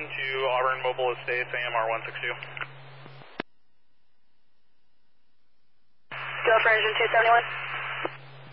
to Auburn Mobile Estates, AMR 162. Go for engine 271.